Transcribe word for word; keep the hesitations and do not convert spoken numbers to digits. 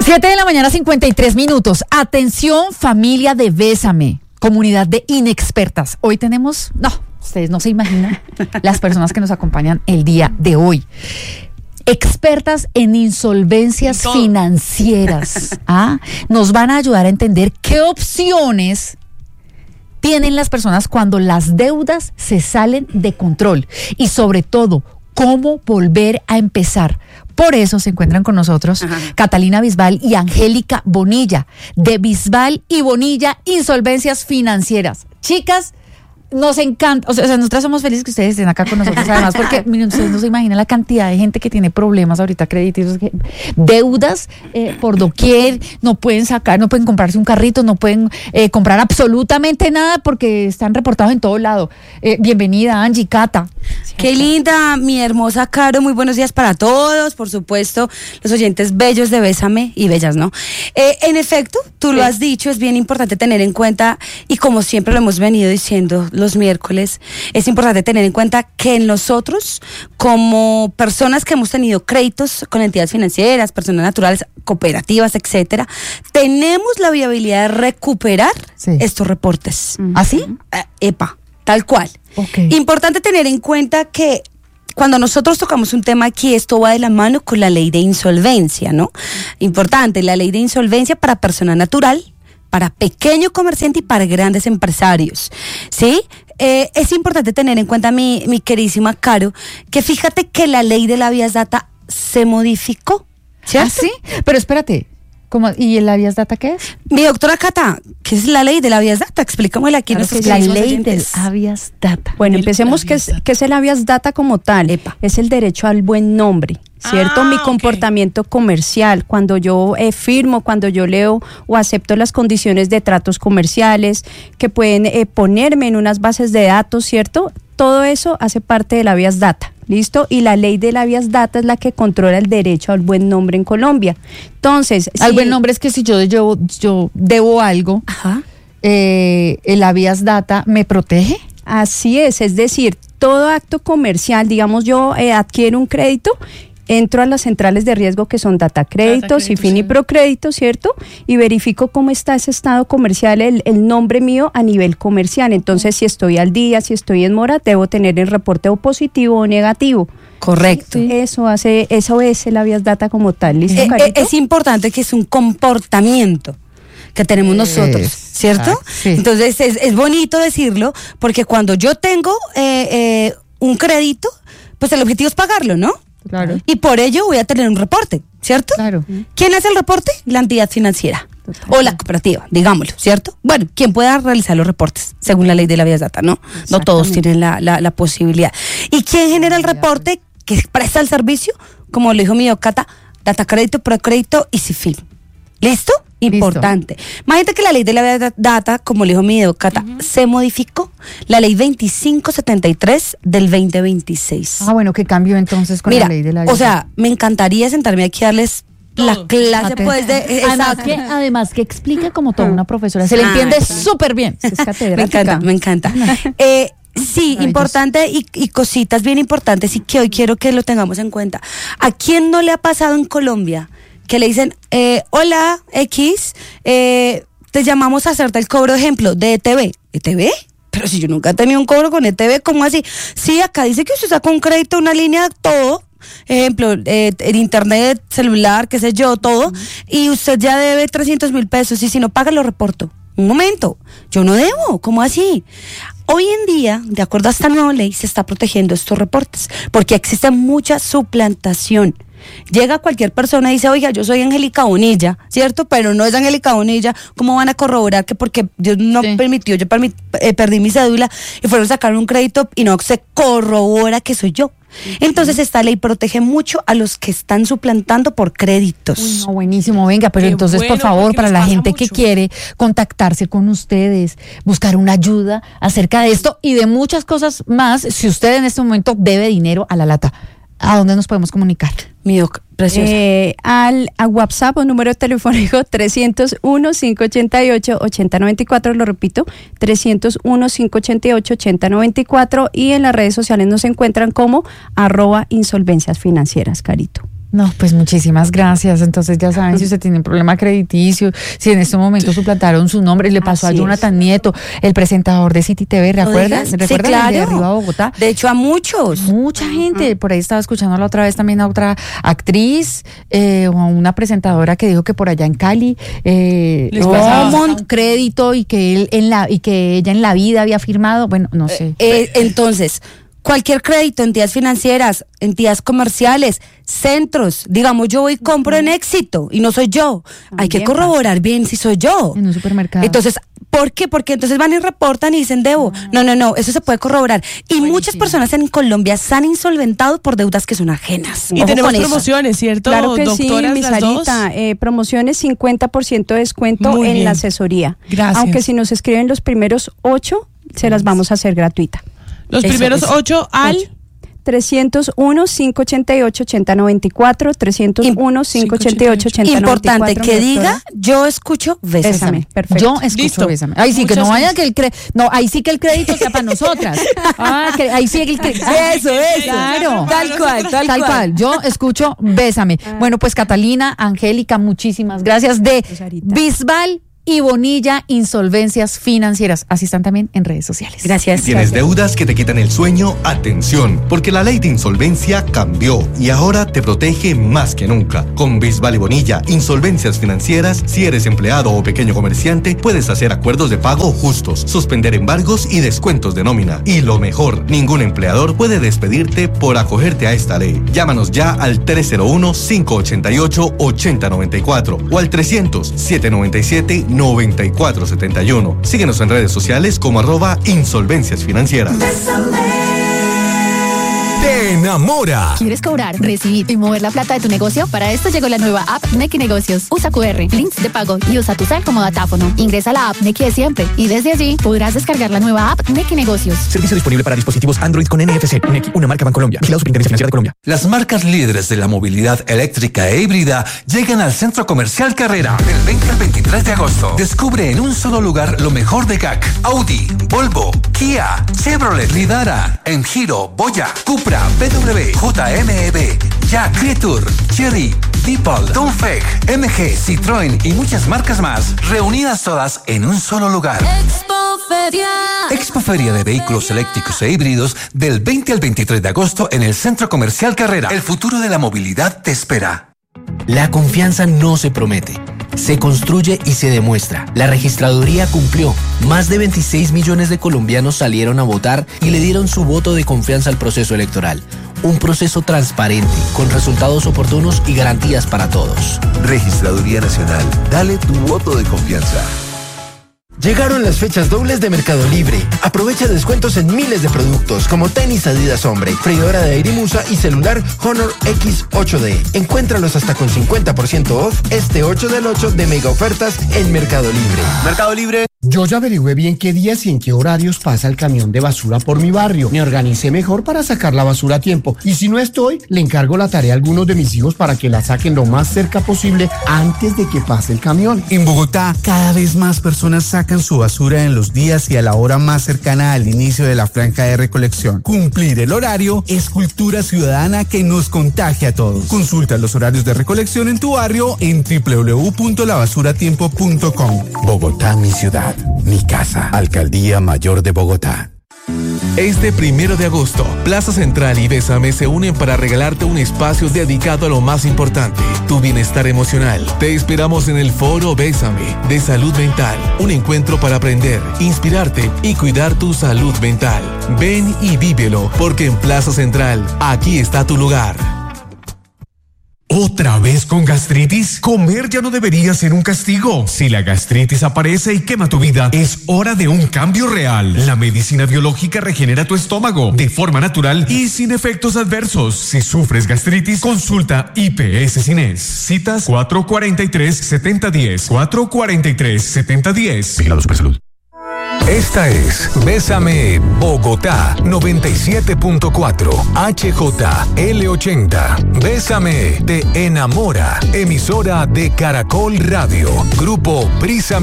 siete de la mañana, cincuenta y tres minutos. Atención, familia de Bésame, comunidad de inexpertas. Hoy tenemos, no, ustedes no se imaginan las personas que nos acompañan el día de hoy. Expertas en insolvencias financieras. ¿Ah? Nos van a ayudar a entender qué opciones tienen las personas cuando las deudas se salen de control y sobre todo, cómo volver a empezar. Por eso se encuentran con nosotros Ajá. Catalina Bisbal y Angélica Bonilla, de Bisbal y Bonilla Insolvencias Financieras. Chicas, nos encanta, o sea, nosotras somos felices que ustedes estén acá con nosotros, además, porque miren, ustedes no se imaginan la cantidad de gente que tiene problemas ahorita crediticios, deudas eh, por doquier, no pueden sacar, no pueden comprarse un carrito, no pueden eh, comprar absolutamente nada porque están reportados en todo lado. Eh, bienvenida, Angie, Cata. Qué linda, mi hermosa Caro, muy buenos días para todos, por supuesto, los oyentes bellos de Bésame y bellas, ¿no? Eh, en efecto, tú sí. lo has dicho, es bien importante tener en cuenta, y como siempre lo hemos venido diciendo los miércoles, es importante tener en cuenta que nosotros, como personas que hemos tenido créditos con entidades financieras, personas naturales, cooperativas, etcétera, tenemos la viabilidad de recuperar sí. estos reportes. ¿Ah, sí? Eh, epa, tal cual. Okay. Importante tener en cuenta que cuando nosotros tocamos un tema aquí, esto va de la mano con la ley de insolvencia, ¿no? Importante, la ley de insolvencia para persona natural, para pequeño comerciante y para grandes empresarios, ¿sí? Eh, es importante tener en cuenta, mi, mi queridísima Caro, que fíjate que la ley de la habeas data se modificó, ¿cierto? ¿Ah, sí? Pero espérate, ¿cómo? ¿Y el habeas data qué es? Mi doctora Cata, ¿qué es la ley de la habeas data? Explícamela aquí. Claro, es la ley del habeas data. Bueno, empecemos, ¿qué es, ¿qué es el habeas data como tal? Epa. Es el derecho al buen nombre, ¿cierto? Ah, Mi okay. comportamiento comercial, cuando yo eh, firmo, cuando yo leo o acepto las condiciones de tratos comerciales que pueden eh, ponerme en unas bases de datos, ¿cierto? Todo eso hace parte del habeas data. ¿Listo? Y la ley del habeas data es la que controla el derecho al buen nombre en Colombia. Entonces, al si, buen nombre es que si yo, yo, yo debo algo, Ajá. Eh, el habeas data me protege. Así es, es decir, todo acto comercial, digamos yo eh, adquiero un crédito, entro a las centrales de riesgo que son Data Créditos y Finiprocrédito, ¿cierto? Y verifico cómo está ese estado comercial, el, el nombre mío a nivel comercial. Entonces, si estoy al día, si estoy en mora, debo tener el reporte o positivo o negativo. Correcto. Sí, eso hace, eso es el habeas data como tal. ¿Listo, eh, Carito? Es importante que es un comportamiento que tenemos nosotros, es, ¿cierto? ah, sí. Entonces es, es bonito decirlo, porque cuando yo tengo eh, eh, un crédito, pues el objetivo es pagarlo, ¿no? Claro. Y por ello voy a tener un reporte, ¿cierto? Claro. ¿Quién hace el reporte? La entidad financiera. Total. O la cooperativa, digámoslo, ¿cierto? Bueno, quien pueda realizar los reportes, según la ley de la habeas data, ¿no? No todos tienen la, la, la posibilidad. ¿Y quién genera el reporte? Que presta el servicio, como lo dijo mi Cata, Data Crédito, Procrédito y Cifin. ¿Listo? Importante. Listo. Imagínate que la ley de la data, como le dijo mi Cata, uh-huh. se modificó. La ley veinticinco setenta y tres del veinte veintiséis. Ah, bueno, ¿qué cambió entonces con Mira, la ley de la o sea, me encantaría sentarme aquí a darles todo. La clase, pues, de... Además que, además que explica como toda una profesora. Se le entiende súper bien. Es catedrática. Me encanta, me encanta. eh, Sí, importante y, y cositas bien importantes y que hoy quiero que lo tengamos en cuenta. ¿A quién no le ha pasado en Colombia que le dicen, eh, hola X, eh, te llamamos a hacerte el cobro, ejemplo, de E T V? ¿E T V? Pero si yo nunca he tenido un cobro con E T V, ¿cómo así? Sí, acá dice que usted saca un crédito, una línea, todo, ejemplo, eh, el internet, celular, qué sé yo, todo, uh-huh. y usted ya debe trescientos mil pesos y si no paga lo reporto. Un momento, yo no debo, ¿cómo así? Hoy en día, de acuerdo a esta nueva ley, se está protegiendo estos reportes, porque existe mucha suplantación. Llega cualquier persona y dice, oiga, yo soy Angélica Bonilla, ¿cierto? Pero no es Angélica Bonilla, ¿cómo van a corroborar que porque Dios no sí. permitió, yo permit, eh, perdí mi cédula y fueron a sacar un crédito y no se corrobora que soy yo? Entonces esta ley protege mucho a los que están suplantando por créditos. Uy, no, buenísimo, venga, pero Qué entonces bueno, por favor, para la gente mucho. que quiere contactarse con ustedes, buscar una ayuda acerca de esto y de muchas cosas más, si usted en este momento debe dinero a la lata, ¿a dónde nos podemos comunicar? Mío, preciosa. Eh, al a WhatsApp o número telefónico trescientos uno, cinco ochenta y ocho, ochenta noventa y cuatro, lo repito, trescientos uno, cinco ochenta y ocho, ochenta noventa y cuatro, y en las redes sociales nos encuentran como arroba insolvencias financieras, Carito. No, pues muchísimas gracias. Entonces ya saben, si usted tiene un problema crediticio, si en este momento suplantaron su nombre, le pasó Así a Jonathan es. Nieto, el presentador de City T V, ¿recuerdas? Sí, ¿Recuerdas? claro. El de Arriba Bogotá. De hecho, a muchos. Mucha gente, por ahí estaba escuchando la otra vez también a otra actriz eh, o a una presentadora que dijo que por allá en Cali eh, Les oh, pasaba. un crédito y que él en la y que ella en la vida había firmado, bueno, no sé. Eh, entonces, cualquier crédito, entidades financieras, entidades comerciales, centros, digamos, yo voy y compro en Éxito y no soy yo. Hay que También corroborar bien si soy yo. En un supermercado. Entonces, ¿por qué? Porque entonces van y reportan y dicen debo. No, no, no, eso se puede corroborar. Y muchas personas en Colombia se han insolventado por deudas que son ajenas. Y Ojo tenemos con eso. promociones, ¿cierto? Claro que doctoras, sí, mi las dos. Sarita, eh, promociones cincuenta por ciento de descuento Muy en bien. la asesoría. Gracias. Aunque si nos escriben los primeros ocho, se las vamos a hacer gratuita. Los Eso, primeros eso. ocho al... trescientos uno, cinco ochenta y ocho, ochenta noventa y cuatro, trescientos uno, cinco ochenta y ocho, ochenta noventa y cuatro. Importante que mi diga, doctora. yo escucho, bésame. Bésame, perfecto. Yo escucho Listo. Bésame. Ahí sí, que Muchas no vaya gracias. que el cre no, ahí sí que el crédito sea para nosotras. Ah, que ahí sí que el crédito. Eso, eso. Claro. Tal cual, tal, Tal cual. Yo escucho Bésame. Bueno, pues Catalina, Angélica, muchísimas gracias de Sarita. Bisbal y Bonilla Insolvencias Financieras. Así están también en redes sociales. Gracias. ¿Tienes deudas que te quitan el sueño? Atención, porque la ley de insolvencia cambió y ahora te protege más que nunca. Con Bisbal y Bonilla Insolvencias Financieras, si eres empleado o pequeño comerciante, puedes hacer acuerdos de pago justos, suspender embargos y descuentos de nómina. Y lo mejor, ningún empleador puede despedirte por acogerte a esta ley. Llámanos ya al tres cero uno, cinco ocho ocho, ocho cero nueve cuatro o al trescientos, setecientos noventa y siete, noventa y cuatro setenta y uno. Síguenos en redes sociales como arroba insolvencias financieras. Te enamora. ¿Quieres cobrar, recibir y mover la plata de tu negocio? Para esto llegó la nueva app Nequi Negocios. Usa Q R, links de pago y usa tu cel como datáfono. Ingresa a la app Nequi de siempre y desde allí podrás descargar la nueva app Nequi Negocios. Servicio disponible para dispositivos Android con N F C. Nequi, una marca Bancolombia. Vigilado Superintendencia Financiera de Colombia. Las marcas líderes de la movilidad eléctrica e híbrida llegan al Centro Comercial Carrera del veinte al veintitrés de agosto. Descubre en un solo lugar lo mejor de G A C, Audi, Volvo, Kia, Chevrolet, Lidara, Enjiro, Boya, Cupra, B W, J M E B, Jack, Creature, Chery, Deepal, Dongfeng, M G, Citroën y muchas marcas más, reunidas todas en un solo lugar. Expo Feria de Vehículos Eléctricos e Híbridos del veinte al veintitrés de agosto en el Centro Comercial Carrera. El futuro de la movilidad te espera. La confianza no se promete, se construye y se demuestra. La registraduría cumplió. Más de veintiséis millones de colombianos salieron a votar y le dieron su voto de confianza al proceso electoral. Un proceso transparente, con resultados oportunos y garantías para todos. Registraduría Nacional. Dale tu voto de confianza. Llegaron las fechas dobles de Mercado Libre. Aprovecha descuentos en miles de productos como tenis Adidas Hombre, freidora de aire Musa y celular Honor X ocho D. Encuéntralos hasta con cincuenta por ciento off este ocho del ocho de mega ofertas en Mercado Libre. Mercado Libre. Yo ya averigüé bien qué días y en qué horarios pasa el camión de basura por mi barrio. Me organicé mejor para sacar la basura a tiempo. Y si no estoy, le encargo la tarea a algunos de mis hijos para que la saquen lo más cerca posible antes de que pase el camión. En Bogotá, cada vez más personas sacan su basura en los días y a la hora más cercana al inicio de la franja de recolección. Cumplir el horario es cultura ciudadana que nos contagia a todos. Consulta los horarios de recolección en tu barrio en doble u doble u doble u punto la basura a tiempo punto com. Bogotá, mi ciudad, mi casa. Alcaldía Mayor de Bogotá. Este primero de agosto, Plaza Central y Bésame se unen para regalarte un espacio dedicado a lo más importante, tu bienestar emocional. Te esperamos en el Foro Bésame de Salud Mental, un encuentro para aprender, inspirarte y cuidar tu salud mental. Ven y vívelo, porque en Plaza Central, aquí está tu lugar. ¿Otra vez con gastritis? Comer ya no debería ser un castigo. Si la gastritis aparece y quema tu vida, es hora de un cambio real. La medicina biológica regenera tu estómago de forma natural y sin efectos adversos. Si sufres gastritis, consulta I P S Cines. Citas cuatro cuatro tres, siete cero uno cero, cuatro cuatro tres, siete cero uno cero. Vigilado Supersalud. Esta es Bésame Bogotá noventa y siete punto cuatro H J L ochenta. Bésame te enamora. Emisora de Caracol Radio. Grupo Prisa